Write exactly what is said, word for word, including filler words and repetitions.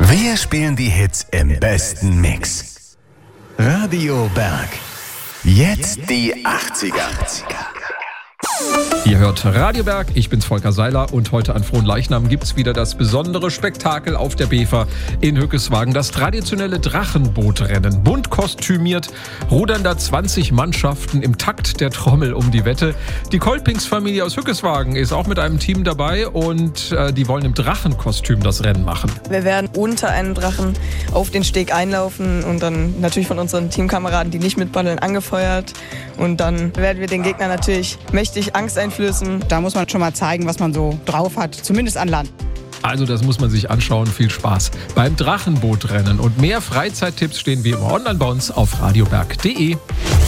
Wir spielen die Hits im besten Mix. Radio Berg. Jetzt die achtziger. Ihr hört Radio Berg, ich bin's Volker Seiler und heute an Fronleichnam gibt's wieder das besondere Spektakel auf der Bever in Hückeswagen. Das traditionelle Drachenbootrennen. Bunt kostümiert, rudern da zwanzig Mannschaften im Takt der Trommel um die Wette. Die Kolpings-Familie aus Hückeswagen ist auch mit einem Team dabei und äh, die wollen im Drachenkostüm das Rennen machen. Wir werden unter einem Drachen auf den Steg einlaufen und dann natürlich von unseren Teamkameraden, die nicht mitpaddeln, angefeuert. Und dann werden wir den Gegner natürlich mächtig Angst einflößen. Da muss man schon mal zeigen, was man so drauf hat, zumindest an Land. Also das muss man sich anschauen. Viel Spaß beim Drachenbootrennen. Und mehr Freizeittipps stehen wie immer online bei uns auf radioberg punkt de.